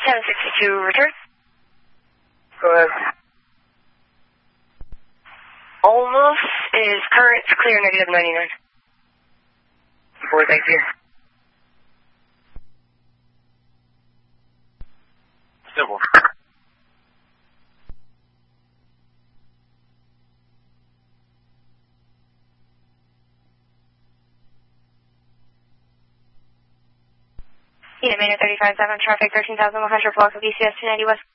1062, return. Go ahead. Almost is current clear, negative 99. 4, thank you. Civil. Unit Maynard 35-7, traffic 13,100 block of ECS 290 West.